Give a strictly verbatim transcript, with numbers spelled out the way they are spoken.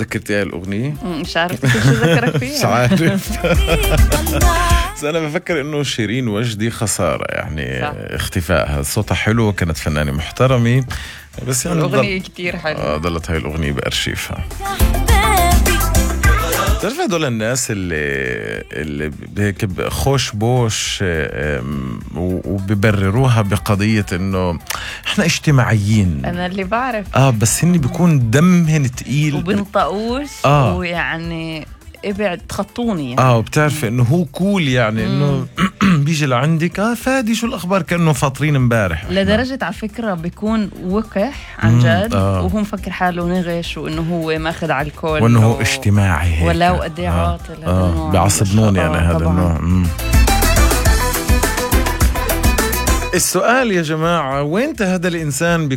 ذكرتي هاي الأغنية؟ مش عارفة شو ذكرك فيها. مش عارف. بس أنا بفكر إنه شيرين وجدي خسارة يعني صح. اختفائها. صوتها حلو، كانت فنانة محترمة، بس يعني الأغنية كتير حلوة. آه ضلت هاي الأغنية بأرشيفها. تعرف هدول الناس اللي اللي هيك خوش بوش وبيبرروها بقضية إنه إحنا اجتماعيين. أنا اللي بعرف. آه بس هني بيكون دمهن تقيل وبنطقوش آه. ويعني ابعد تخطوني يعني. اه وبتعرف انه هو كول يعني انه بيجي لعندك اه فادي شو الاخبار كانه فاطرين امبارح لدرجه على فكره بيكون وقح عن جد آه. وهو مفكر حاله نغش وانه هو ماخذ على الكل وانه هو اجتماعي هيك ولو قد ايه عاطل آه. آه. بيعصبنون يعني هذا النوع. السؤال يا جماعه، وين هذا الانسان